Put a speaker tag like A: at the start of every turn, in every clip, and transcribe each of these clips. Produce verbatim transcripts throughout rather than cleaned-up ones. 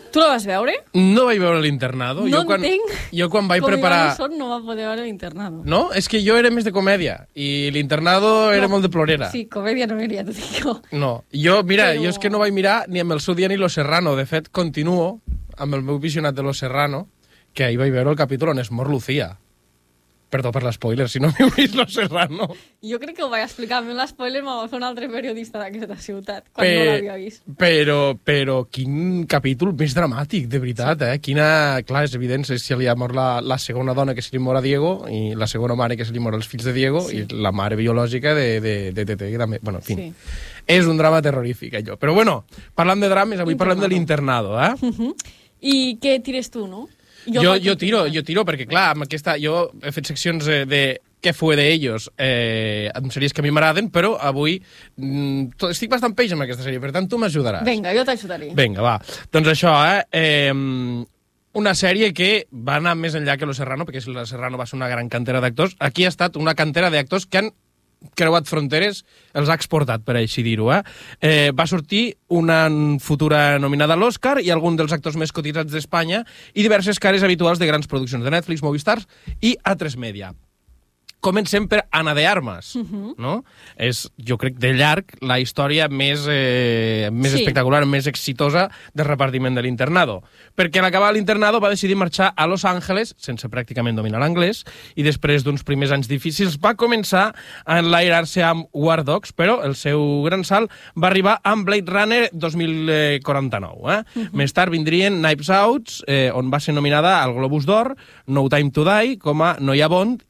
A: Tu la vas veure?
B: No vaig veure l'Internado.
A: No
B: jo quan,
A: entenc
B: jo quan vaig
A: com
B: preparar...
A: Iván no va poder veure l'Internado.
B: No? És que jo era més de comèdia i l'Internado era
A: No.
B: molt de plorera.
A: Sí, comèdia no era, t'ho dic jo.
B: No. Jo, mira,
A: Però-
B: jo és que no vaig mirar ni amb el seu dia ni Lo Serrano. De fet, continuo amb el meu visionat de Lo Serrano, que ahir vaig veure el capítol on es mor Lucía. Perdó per l'espoiler, si no m'heu vist Lo Serrano.
A: Jo crec que ho vaig explicar. A mi l'espoiler me'l va fer un altre periodista d'aquesta ciutat, quan
B: Pe-
A: no l'havia vist.
B: Però, però quin capítol més dramàtic, de veritat, eh? Quina... Clar, és evident, si li ha mort la, la segona dona que se li mor a Diego i la segona mare que se li mor als fills de Diego
A: Sí.
B: i la mare biològica de, de, de Tete, que també... Bueno, en fi.
A: Sí.
B: És un drama terrorífic, allò. Però bueno, parlant de drames, avui parlem de l'Internado, eh?
A: Uh-huh. I què tires tu, no?
B: Jo,
A: faig
B: jo
A: el
B: tiro,
A: primer.
B: jo tiro, perquè clar, amb aquesta, jo he fet seccions de, de què fue de ellos, eh, amb sèries que a mi m'agraden, però avui mm, to- estic bastant peix amb aquesta sèrie, per tant tu m'ajudaràs.
A: Vinga, jo t'ajudaré.
B: Vinga, va. Doncs això, eh? eh una sèrie que va anar més enllà que Lo Serrano, perquè Lo Serrano va ser una gran cantera d'actors. Aquí ha estat una cantera d'actors que han creuat fronteres, els ha exportat, per així dir-ho. Eh? Eh, va sortir una futura nominada a l'Oscar i algun dels actors més cotitzats d'Espanya i diverses cares habituals de grans produccions de Netflix, Movistar i A tres Media. Comencem per Ana de Armas, uh-huh. no? És, jo crec, de llarg, la història més, eh, més
A: Sí.
B: espectacular, més exitosa del repartiment de l'Internado. Perquè en acabar l'Internado va decidir marxar a Los Angeles, sense pràcticament dominar l'anglès, i després d'uns primers anys difícils va començar a enlairar-se amb War Dogs, però el seu gran salt va arribar amb Blade Runner dos mil quaranta-nou. Eh? Uh-huh. Més tard vindrien Knives Out, eh, on va ser nominada al Globus d'Or, No Time to Die, com a Noia Bond,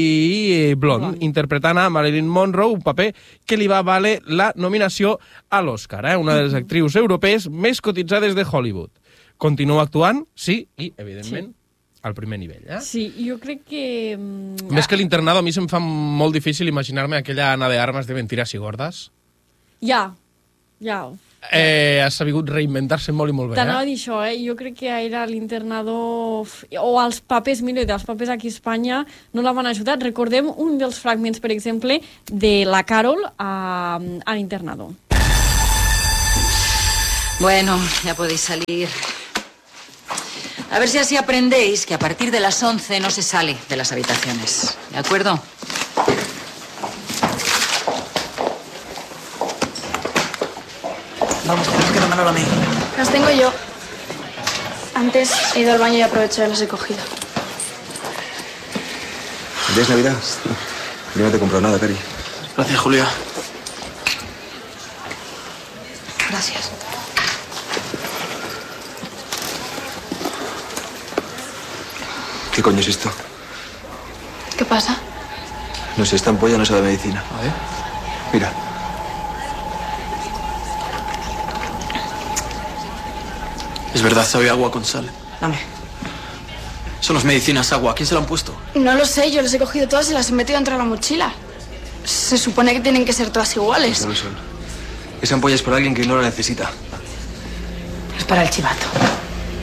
B: i Blonde,
A: Blonde.
B: interpretant a Marilyn Monroe, un paper que li va valer la nominació a l'Oscar, eh? una de les actrius europees més cotitzades de Hollywood. Continua actuant, sí, i, evidentment, sí. al primer nivell. Eh?
A: Sí, jo crec que... mm,
B: Més que l'Internado, a mi se'm fa molt difícil imaginar-me aquella Ana de Armas de Mentiras y Gordas.
A: Ja, ja.
B: Eh, ha sabut reinventar-se molt i molt bé.
A: T'anava a
B: Eh?
A: dir això, eh? Jo crec que era l'Internado... O els papers, mira, els papers aquí a Espanya no la van ajudar. Recordem un dels fragments, per exemple, de la Carol a, a l'Internado.
C: Bueno, ya podéis salir. A ver si así aprendéis que a partir de las once no se sale de las habitaciones. ¿De acuerdo?
D: Vamos, tienes que dármelo a mí.
E: Las tengo yo. Antes he ido al baño y aprovecho y las he cogido.
F: ¿Ya es Navidad? Yo no te compro nada, Cari.
D: Gracias, Julia.
E: Gracias.
F: ¿Qué coño es esto?
E: ¿Qué pasa?
F: No sé, esta ampolla no sabe medicina.
D: A ver.
F: Mira.
D: Es verdad, sabe agua con sal.
C: Dame.
D: Son las medicinas agua. ¿A quién se lo han puesto?
E: No lo sé, yo las he cogido todas y las he metido dentro de la mochila. Se supone que tienen que ser todas iguales.
F: No lo son. Esa ampolla es para alguien que no la necesita.
C: Es para el chivato.